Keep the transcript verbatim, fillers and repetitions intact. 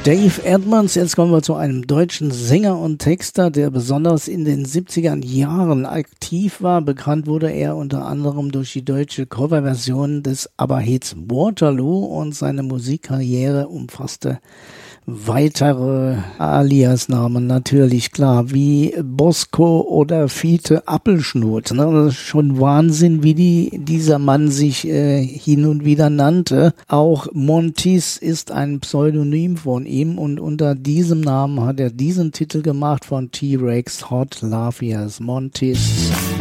Dave Edmunds. Jetzt kommen wir zu einem deutschen Sänger und Texter, der besonders in den siebziger Jahren aktiv war. Bekannt wurde er unter anderem durch die deutsche Coverversion des ABBA-Hits Waterloo und seine Musikkarriere umfasste weitere Alias-Namen natürlich, klar, wie Bosco oder Fiete Appelschnut. Ne? Das ist schon Wahnsinn, wie die, dieser Mann sich äh, hin und wieder nannte. Auch Montis ist ein Pseudonym von ihm und unter diesem Namen hat er diesen Titel gemacht von T-Rex, Hot Love Yes, Montis.